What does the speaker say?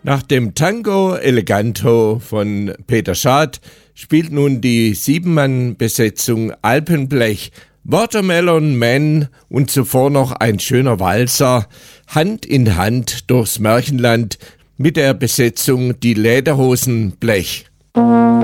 Nach dem Tango Eleganto von Peter Schad spielt nun die Siebenmann-Besetzung Alpenblech Watermelon Man und zuvor noch ein schöner Walzer Hand in Hand durchs Märchenland mit der Besetzung Die Lederhosen Blech.